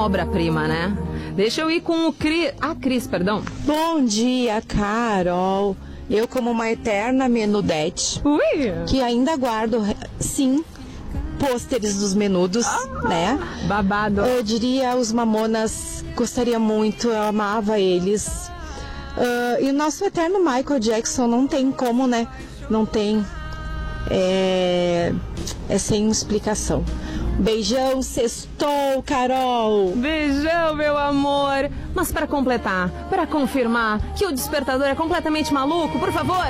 uma obra-prima, né? Deixa eu ir com o Cris, perdão. Bom dia, Carol. Eu, como uma eterna menudete, que ainda guardo, sim, pôsteres dos Menudos, né? Babado. Eu diria os Mamonas, gostaria muito, eu amava eles. E o nosso eterno Michael Jackson não tem como, né? Não tem. É sem explicação. Beijão, sextou, Carol! Beijão, meu amor! Mas para completar, para confirmar que o despertador é completamente maluco, por favor,